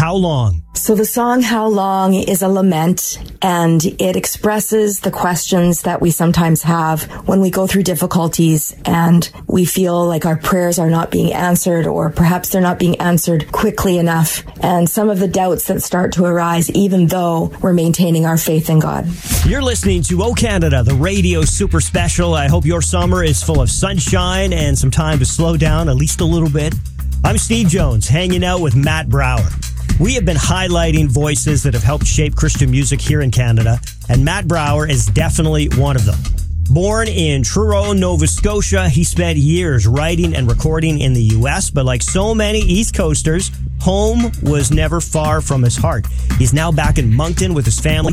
How Long. So the song How Long is a lament, and it expresses the questions that we sometimes have when we go through difficulties and we feel like our prayers are not being answered, or perhaps they're not being answered quickly enough, and some of the doubts that start to arise even though we're maintaining our faith in God. You're listening to O Canada, the radio super special. I hope your summer is full of sunshine and some time to slow down at least a little bit. I'm Steve Jones, hanging out with Matt Brower. We have been highlighting voices that have helped shape Christian music here in Canada, and Matt Brower is definitely one of them. Born in Truro, Nova Scotia, he spent years writing and recording in the U.S., but like so many East Coasters, home was never far from his heart. He's now back in Moncton with his family.